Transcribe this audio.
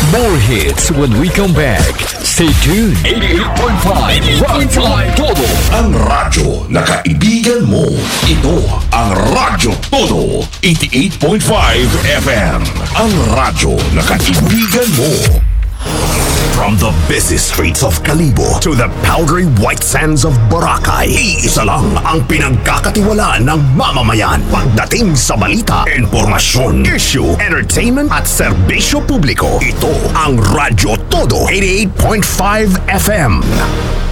More hits when we come back. Stay tuned. 88.5 Rock Fly Todo. Ang radyo na kaibigan mo. Ito ang Radyo Todo. 88.5 FM. Ang radyo na kaibigan mo. From the busy streets of Kalibo to the powdery white sands of Boracay, iisa lang ang pinagkakatiwalaan ng mamamayan pagdating sa balita, impormasyon, issue, entertainment at serbisyo publiko. Ito ang Radyo Todo 88.5 FM.